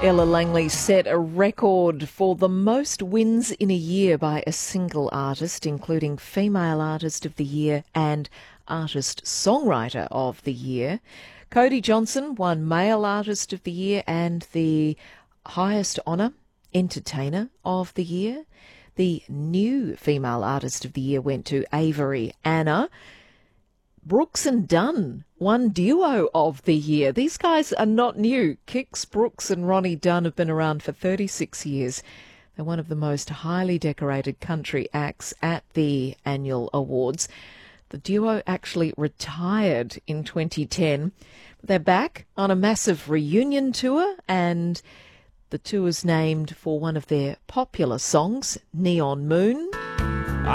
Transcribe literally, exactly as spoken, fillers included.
Ella Langley set a record for the most wins in a year by a single artist, including Female Artist of the Year and Artist Songwriter of the Year. Cody Johnson won Male Artist of the Year and the highest honour, Entertainer of the Year. The new Female Artist of the Year went to Avery Anna. Brooks and Dunn won Duo of the Year. These guys are not new. Kix Brooks and Ronnie Dunn have been around for thirty-six years. They're one of the most highly decorated country acts at the annual awards. The duo actually retired in twenty ten. They're back on a massive reunion tour, and the tour's named for one of their popular songs, Neon Moon.